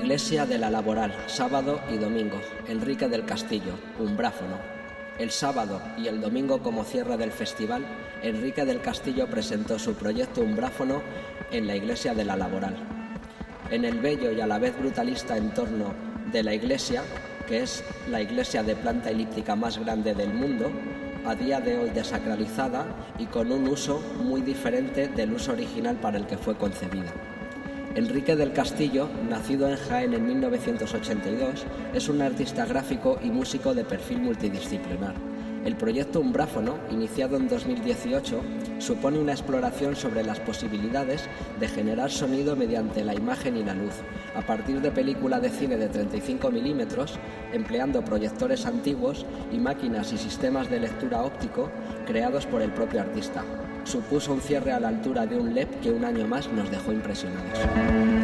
Iglesia de la Laboral, sábado y domingo. Enrique del Castillo, umbráfono. El sábado y el domingo, como cierre del festival, Enrique del Castillo presentó su proyecto umbráfono en la Iglesia de la Laboral. En el bello y a la vez brutalista entorno de la iglesia, que es la iglesia de planta elíptica más grande del mundo, a día de hoy desacralizada y con un uso muy diferente del uso original para el que fue concebida. Enrique del Castillo, nacido en Jaén en 1982, es un artista gráfico y músico de perfil multidisciplinar. El proyecto umbráfono, iniciado en 2018, supone una exploración sobre las posibilidades de generar sonido mediante la imagen y la luz, a partir de película de cine de 35 milímetros, empleando proyectores antiguos y máquinas y sistemas de lectura óptico creados por el propio artista. Supuso un cierre a la altura de un LEP que un año más nos dejó impresionados.